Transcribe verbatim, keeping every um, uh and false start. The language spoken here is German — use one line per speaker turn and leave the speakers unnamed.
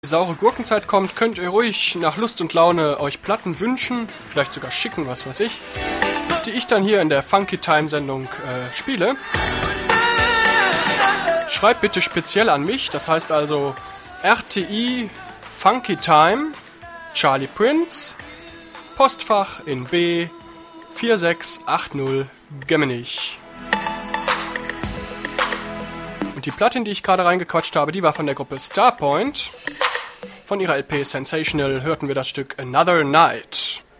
die saure Gurkenzeit kommt, könnt ihr ruhig nach Lust und Laune euch Platten wünschen, vielleicht sogar schicken, was weiß ich, die ich dann hier in der Funky Time Sendung äh, spiele. Schreibt bitte speziell an mich, das heißt also R T I Funky Time, Charlie Prince, Postfach in B vier sechs acht null Gemmenich. Und die Platte, in die ich gerade reingequatscht habe, die war von der Gruppe Starpoint. Von ihrer L P Sensational hörten wir das Stück Another Night.